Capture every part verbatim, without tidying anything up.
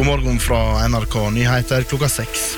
God morgen fra N R K Nyheter klokka seks.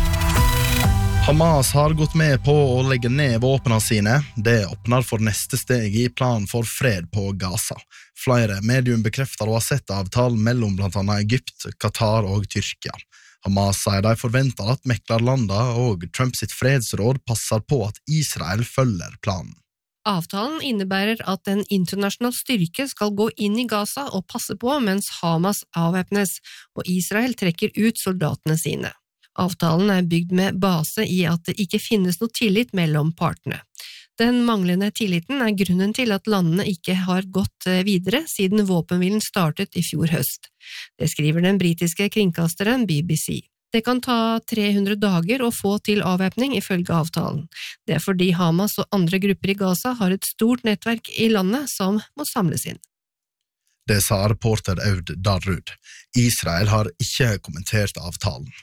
Hamas har gått med på å legge ned våpnene sine. Det åpner for neste steg i planen for fred på Gaza. Flere medium bekrefter å ha sett avtalen mellom blant annet Egypt, Qatar og Tyrkia. Hamas sier de forventer at meklerlanda og Trump sitt fredsråd passer på at Israel følger planen. Avtalen innebærer at en internasjonal styrke skal gå inn i Gaza og passe på mens Hamas avvæpnes, og Israel trekker ut soldatene sine. Avtalen er bygd med base i at det ikke finnes noe tillit mellom partene. Den manglende tilliten er grunnen til at landene ikke har gått videre siden våpenhvilen startet i fjor høst. Det skriver den britiske kringkasteren B B C. Det kan ta tre hundre dager å få til avvæpning ifølge avtalen. Det er fordi Hamas og andre grupper i Gaza har et stort nettverk i landet som må samles inn. Det sa reporter Aud Darrud. Israel har ikke kommentert avtalen.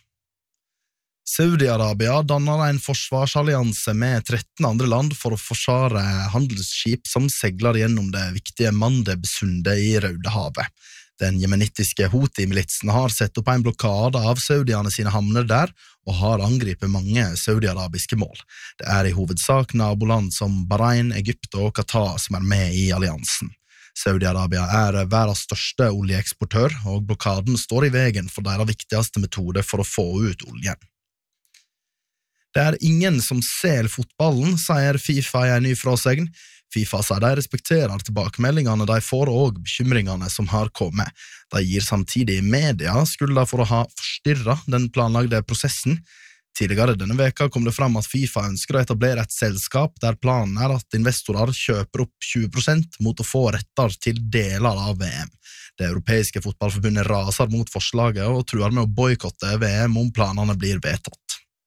Saudi-Arabia danner en forsvarsallianse med tretten andre land for å forsvare handelsskip som segler gjennom det viktige Mandeb-sundet i Rødehavet. Den jemenittiske Houthi-militsen har sett opp en blokade av saudiane sine havner der og har angripet mange saudi-arabiske mål. Det er i hovedsak naboland som Bahrain, Egypt og Qatar som er med i alliansen. Saudi-Arabia er verdens største oljeeksportør, og blokaden står i veien for deres viktigste metode for å få ut oljen. Det er ingen som ser fotballen, sier FIFA i en ny frasegn. FIFA sier de respekterer tilbakemeldingene de får og bekymringene som har kommet. De gir samtidig media skylda for å ha forstyrret den planlagte prosessen. Tidligere denne veka kom det fram at FIFA ønsker å etablere et selskap der planen er at investorer kjøper opp tjue prosent mot å få retter til deler av V M. Det europeiske fotballforbundet raser mot forslaget og truer med å boykotte V M om planene blir vedtatt.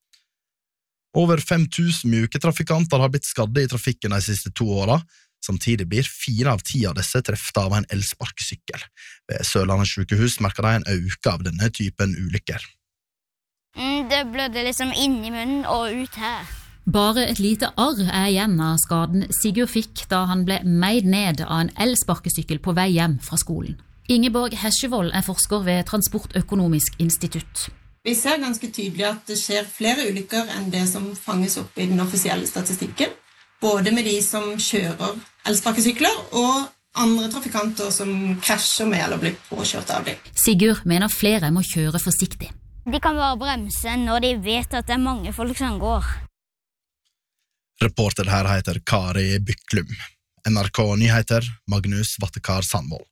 Over fem tusen mjuke trafikanter har blitt skadde i trafikken de siste to åra. Samtidig blir fire av ti av disse treffet av en elsparkesykkel. Ved Sørlandet sykehus merker de en øke av denne typen ulykker. Mm, det blødde liksom inn i munnen og ut her. Bare et lite arr er igjen av skaden Sigurd fikk da han ble meid ned av en elsparkesykkel på vei hjem fra skolen. Ingeborg Hesjevold er forsker ved Transportøkonomisk institutt. Vi ser ganske tydelig at det skjer flere ulykker enn det som fanges opp i den offisielle statistikken, både med de som kjører elsparkesykler og andre trafikanter som krasjer med eller blir påkjørt av dem. Sigurd mener flere må kjøre forsiktig. De kan bare bremse når de vet at det er mange folk som går. Reporter her heter Kari Byklum. N R K Nyheter, Magnus Vattekar Sandvold.